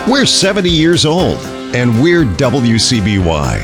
We're 70 years old, and we're WCBY.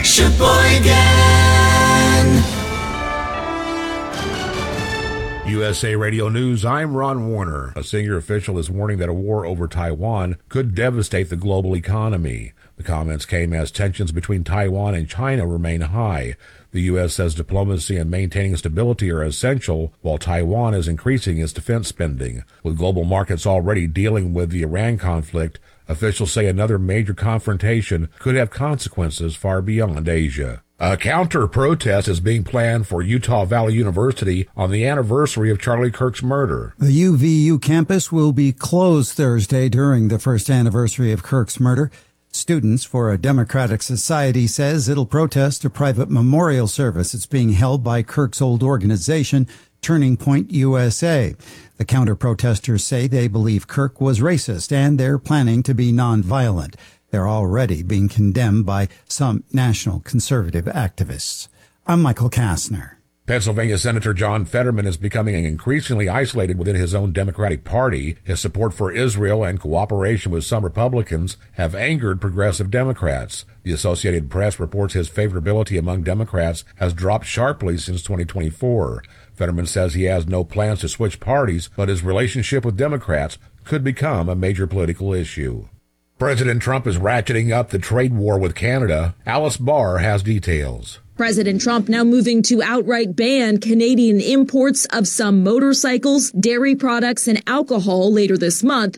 USA Radio News, I'm Ron Warner. A senior official is warning that a war over Taiwan could devastate the global economy. The comments came as tensions between Taiwan and China remain high. The U.S. says diplomacy and maintaining stability are essential, while Taiwan is increasing its defense spending. With global markets already dealing with the Iran conflict, officials say another major confrontation could have consequences far beyond Asia. A counter-protest is being planned for Utah Valley University on the anniversary of Charlie Kirk's murder. The UVU campus will be closed Thursday during the first anniversary of Kirk's murder. Students for a Democratic Society says it'll protest a private memorial service. It's being held by Kirk's old organization, Turning Point USA. The counter-protesters say they believe Kirk was racist and they're planning to be nonviolent. They're already being condemned by some national conservative activists. I'm Michael Kastner. Pennsylvania Senator John Fetterman is becoming increasingly isolated within his own Democratic Party. His support for Israel and cooperation with some Republicans have angered progressive Democrats. The Associated Press reports his favorability among Democrats has dropped sharply since 2024. Fetterman says he has no plans to switch parties, but his relationship with Democrats could become a major political issue. President Trump is ratcheting up the trade war with Canada. Alice Barr has details. President Trump now moving to outright ban Canadian imports of some motorcycles, dairy products, and alcohol later this month,